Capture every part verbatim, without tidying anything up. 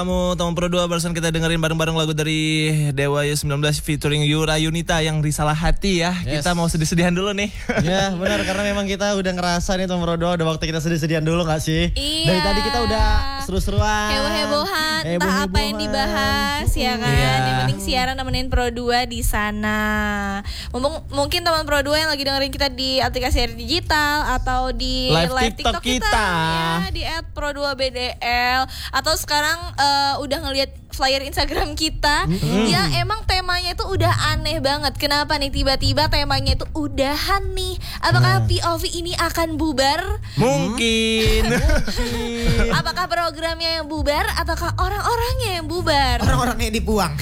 Kamu teman Pro dua barusan kita dengerin bareng-bareng lagu dari Dewa U sembilan belas featuring Yura Yunita yang Risalah Hati ya. Yes. Kita mau sedih-sedihan dulu nih. Ya benar, karena memang kita udah ngerasa nih teman Pro dua udah waktu kita sedih-sedihan dulu gak sih? Iya. Dari tadi kita udah seru-seruan, heboh-hebohan, entah apa yang dibahas ya kan. Iya. Yang penting siaran nemenin Pro dua di sana. Mumpung, mungkin teman Pro dua yang lagi dengerin kita di aplikasi R digital atau di live, live TikTok, TikTok kita, kita. ya di et pro dua b d l atau sekarang uh, udah ngelihat flyer Instagram kita, mm-hmm. ya emang temanya itu udah aneh banget. Kenapa nih tiba-tiba temanya itu udahan nih? Apakah nah. P O V ini akan bubar? Mungkin. Mungkin. Apakah programnya yang bubar ataukah orang-orangnya yang bubar? Orang-orangnya dibuang.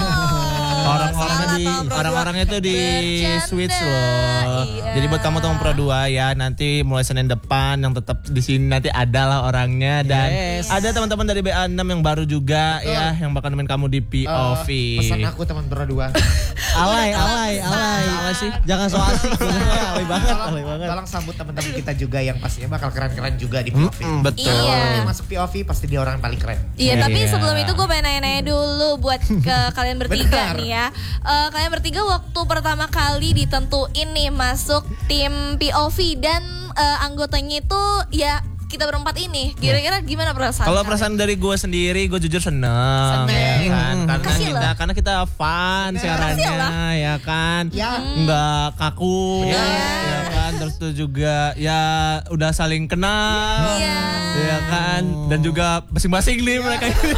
Oh, orang-orangnya di orang-orangnya itu di Bercanda. switch loh. Iya. Jadi buat kamu teman Pro dua ya, nanti mulai Senin depan yang tetap di sini nanti adalah orangnya dan Yes. ada teman-teman dari B A enam yang baru juga Betul. ya yang bakal nemenin kamu di P O V. Uh, pesan aku teman Pro dua. Alay, alay, alay. Alay sih. Jangan so asik. Alay banget, alay banget. Tolong sambut teman-teman kita juga yang pastinya bakal keren-keren juga di P O V. Mm-mm, betul. Iya. Yang masuk P O V pasti dia orang yang paling keren. Iya, tapi Iya. sebelum itu gue pengen nanya-nanya dulu buat ke kalian bertiga Benar. nih ya. Uh, kalian bertiga waktu pertama kali ditentuin nih masuk tim P O V dan uh, anggotanya itu ya kita berempat ini. Kira-kira gimana perasaan? Kalau kalian? perasaan dari gue sendiri, gue jujur seneng, Seneng. ya kan? Hmm. Karena Makasih kita, loh. karena kita fun Makasih siarannya, loh. ya kan? Ya. Nggak kaku, Benar. ya kan? Terus itu juga ya udah saling kenal, Iya. ya kan? Dan juga masing-masing nih mereka ini.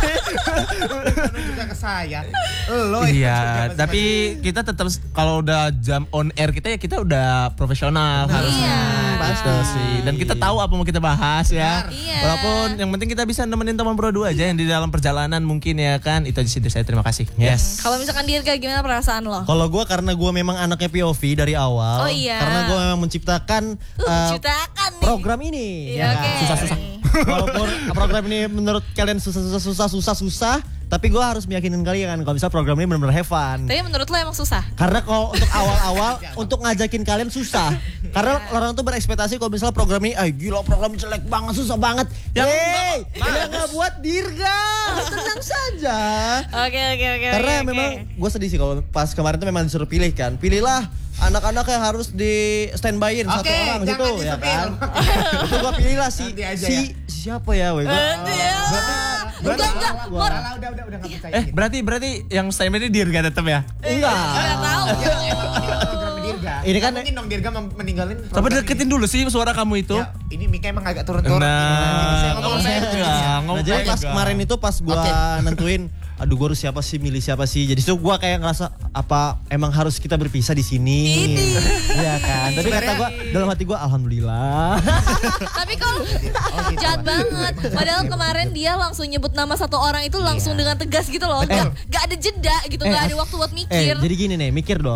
Karena juga ke saya. Lo itu juga Iya, masing-masing. tapi kita tetap kalau udah jam on air kita ya kita udah profesional harusnya. Iya. Pasti sih. Dan kita tahu apa mau kita bahas ya. Iya. Walaupun yang penting kita bisa nemenin teman Pro dua aja yang di dalam perjalanan mungkin ya kan. Itu aja sih dari saya, terima kasih. Yes. Kalau misalkan Dirga gimana perasaan lo? Kalau gue karena gue memang anaknya P O V dari awal, Oh, iya. karena gue memang menciptakan Uh, uh, menciptakan nih. program ini, Iya, ya oke. kan? Susah-susah. Walaupun program ini menurut kalian susah-susah susah-susah susah, tapi gue harus meyakinkan kalian kalau bisa program ini benar-benar have fun. Tapi menurut lo emang susah? Karena kalau untuk awal-awal untuk ngajakin kalian susah. Karena orang tuh berekspektasi kalau misalnya program ini, ay gila program jelek banget, susah banget. Yang Yeay, enggak, yang nggak buat Dirga, tenang saja. Oke oke oke. Karena oke, memang oke. gue sedih sih kalau pas kemarin tuh memang disuruh pilih kan. Pilihlah anak-anak yang harus di standby-in satu Oke, orang jangan situ ya disepil. kan. Itu gue pilih lah si Nanti aja si ya. siapa ya, weh. Gua- Nanti ya. Berarti Enggak, enggak, Wah, Mor. udah udah udah enggak percaya. Eh, berarti berarti yang standby ini Dirga tetap ya? Enggak. Enggak tahu. program Dirga. Ini kan- mungkin dong Dirga mem- meninggalin. Tapi program deketin ini. dulu sih suara kamu itu. Ya, ini Mika emang agak turun-turun. Nah, Saya ngomong ngomong saya. pegang, Nah, ngomong jadi pas pegang. kemarin itu pas gue Oke. nentuin, aduh gue harus siapa sih, milih siapa sih. Jadi tuh gue kayak ngerasa apa emang harus kita berpisah di sini. Ini. Iya kan. Tapi kata gue dalam hati gue alhamdulillah. Tapi kok Oh, gitu. jahat banget. Padahal kemarin dia langsung nyebut nama satu orang itu langsung Iya. dengan tegas gitu loh. Gak, gak ada jeda gitu, Eh, gak ada as- waktu buat Eh mikir. jadi gini nih, mikir dong.